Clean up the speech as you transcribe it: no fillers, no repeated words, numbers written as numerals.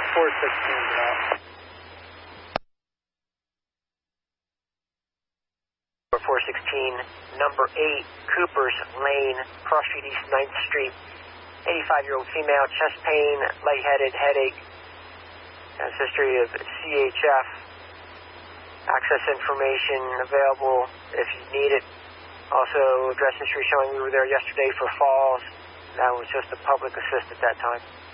416 416, number 8, Coopers Lane, Cross Street East, 9th Street. 85-year-old female, chest pain, lightheaded, headache. Has history of CHF. Access information available if you need it. Also, address history showing we were there yesterday for falls. That was just a public assist at that time.